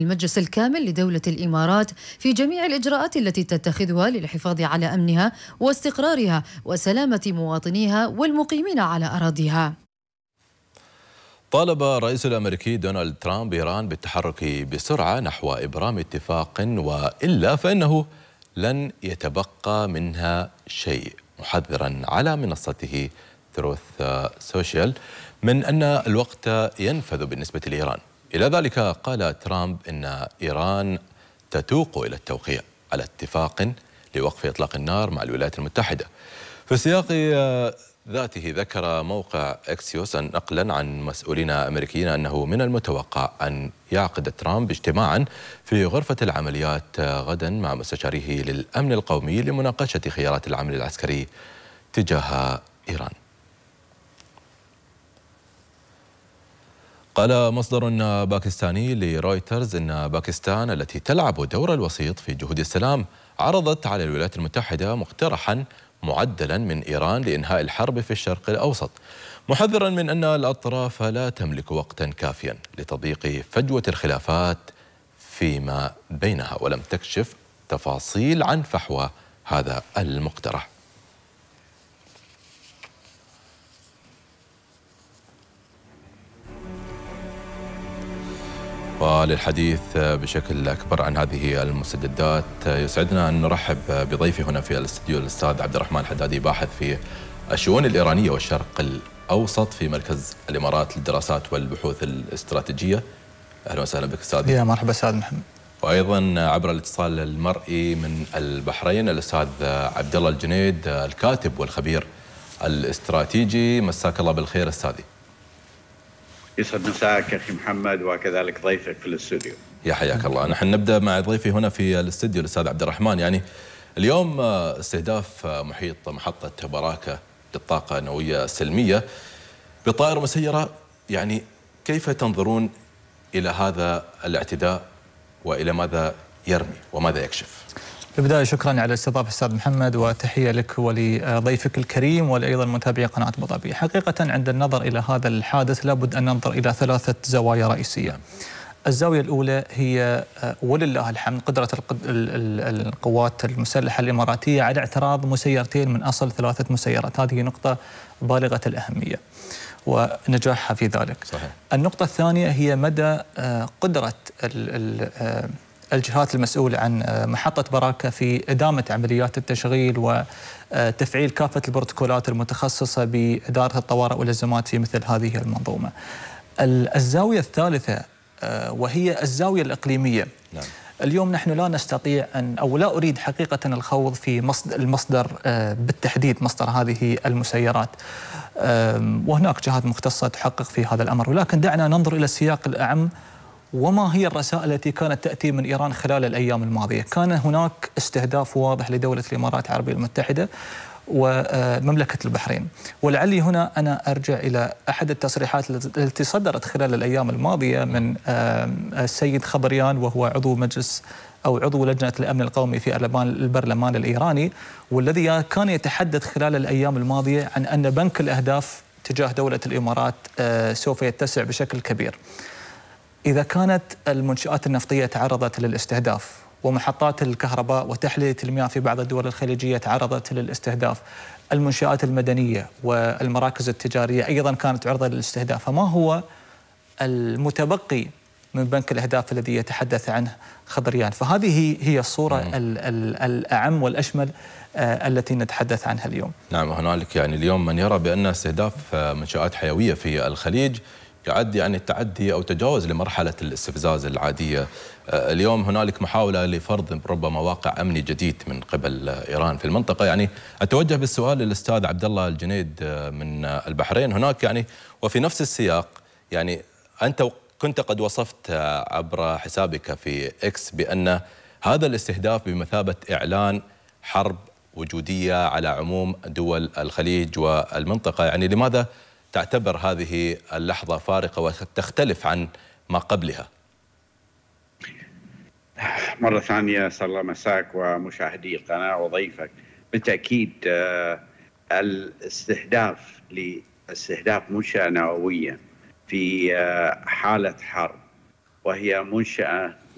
المجلس الكامل لدولة الإمارات في جميع الإجراءات التي تتخذها للحفاظ على أمنها واستقرارها وسلامة مواطنيها والمقيمين على أراضيها. طالب الرئيس الأمريكي دونالد ترامب إيران بالتحرك بسرعة نحو إبرام اتفاق، وإلا فإنه لن يتبقى منها شيء، محذرا على منصته تروث سوشيال من أن الوقت ينفذ بالنسبة لإيران. إلى ذلك قال ترامب إن إيران تتوق إلى التوقيع على اتفاق لوقف إطلاق النار مع الولايات المتحدة. في سياق ذاته ذكر موقع إكسيوس نقلا عن مسؤولين أمريكيين أنه من المتوقع أن يعقد ترامب اجتماعا في غرفة العمليات غدا مع مستشاريه للأمن القومي لمناقشة خيارات العمل العسكري تجاه إيران. قال مصدر باكستاني لرويترز إن باكستان التي تلعب دور الوسيط في جهود السلام عرضت على الولايات المتحدة مقترحا معدلا من إيران لإنهاء الحرب في الشرق الأوسط، محذرا من أن الأطراف لا تملك وقتا كافيا لتضييق فجوة الخلافات فيما بينها، ولم تكشف تفاصيل عن فحوى هذا المقترح. وللحديث بشكل أكبر عن هذه المستجدات يسعدنا أن نرحب بضيفي هنا في الاستديو الأستاذ عبد الرحمن الحدادي، باحث في الشؤون الإيرانية والشرق الأوسط في مركز الإمارات للدراسات والبحوث الاستراتيجية. أهلا وسهلا بك أستاذ. يا مرحبا أستاذ محمد. وأيضا عبر الاتصال المرئي من البحرين الأستاذ عبد الله الجنيد، الكاتب والخبير الاستراتيجي. مساك الله بالخير أستاذي. يسعد مساك اخي محمد وكذلك ضيفك في الاستوديو. يا حياك الله. نحن نبدا مع ضيفي هنا في الاستوديو الاستاذ عبد الرحمن. يعني اليوم استهداف محيط محطه براكه للطاقه النوويه السلميه بطائره مسيره، يعني كيف تنظرون الى هذا الاعتداء والى ماذا يرمي وماذا يكشف؟ في البداية شكرا على الاستضافة أستاذ محمد، وتحية لك ولضيفك الكريم ولأيضا متابعي قناة أبو ظبي. حقيقة عند النظر إلى هذا الحادث لابد أن ننظر إلى ثلاثة زوايا رئيسية. الزاوية الأولى هي ولله الحمد قدرة القوات المسلحة الإماراتية على اعتراض مسيرتين من أصل 3 مسيرات، هذه نقطة بالغة الأهمية ونجاحها في ذلك. صحيح. النقطة الثانية هي مدى قدرة الجهات المسؤولة عن محطة براكة في إدامة عمليات التشغيل وتفعيل كافة البروتوكولات المتخصصة بإدارة الطوارئ والأزمات في مثل هذه المنظومة. الزاوية الثالثة وهي الزاوية الإقليمية. نعم. اليوم نحن لا نستطيع أو لا أريد حقيقة الخوض في المصدر بالتحديد، مصدر هذه المسيرات، وهناك جهات مختصة تحقق في هذا الأمر، ولكن دعنا ننظر إلى السياق الأعم. وما هي الرسائل التي كانت تأتي من إيران خلال الأيام الماضية؟ كان هناك استهداف واضح لدولة الإمارات العربية المتحدة ومملكة البحرين، ولعلي هنا أنا أرجع إلى أحد التصريحات التي صدرت خلال الأيام الماضية من السيد خبريان، وهو عضو مجلس أو عضو لجنة الأمن القومي في البرلمان الإيراني، والذي كان يتحدث خلال الأيام الماضية عن أن بنك الأهداف تجاه دولة الإمارات سوف يتسع بشكل كبير. إذا كانت المنشآت النفطية تعرضت للاستهداف، ومحطات الكهرباء وتحلية المياه في بعض الدول الخليجية تعرضت للاستهداف، المنشآت المدنية والمراكز التجارية أيضا كانت عرضة للاستهداف، فما هو المتبقي من بنك الأهداف الذي يتحدث عنه خضريان؟ فهذه هي الصورة الأعم والأشمل التي نتحدث عنها اليوم. نعم، هنالك يعني اليوم من يرى بأن استهداف منشآت حيوية في الخليج يعد يعني التعدي أو تجاوز لمرحلة الاستفزاز العادية. اليوم هنالك محاولة لفرض ربما واقع أمني جديد من قبل إيران في المنطقة. يعني أتوجه بالسؤال للأستاذ عبد الله الجنيد من البحرين. هناك يعني وفي نفس السياق، يعني أنت كنت قد وصفت عبر حسابك في إكس بأن هذا الاستهداف بمثابة إعلان حرب وجودية على عموم دول الخليج والمنطقة. يعني لماذا تعتبر هذه اللحظة فارقة وتختلف عن ما قبلها؟ مرة ثانية أسأل الله مساك ومشاهدي القناة وضيفك. بالتأكيد الاستهداف لاستهداف منشأة نووية في حالة حرب، وهي منشأة